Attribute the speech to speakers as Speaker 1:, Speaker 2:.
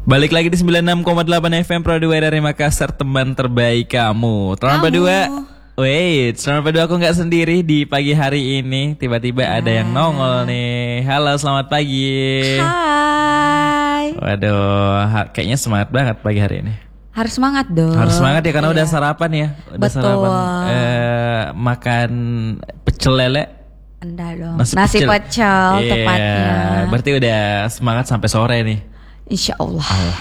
Speaker 1: Balik lagi di 96,8 FM Pro 2 dari Makassar, teman terbaik kamu. Teman Padua. Wait, teman Padua, aku gak sendiri di pagi hari ini. Tiba-tiba ada yang nongol nih. Halo, selamat pagi.
Speaker 2: Hai.
Speaker 1: Waduh, kayaknya semangat banget pagi hari ini.
Speaker 2: Harus semangat dong.
Speaker 1: Harus semangat ya, karena udah sarapan ya. Udah
Speaker 2: Betul.
Speaker 1: sarapan. Makan pecel lele.
Speaker 2: Enggak dong. Nasi pecel tepatnya.
Speaker 1: Berarti udah semangat sampai sore nih.
Speaker 2: Insya Allah.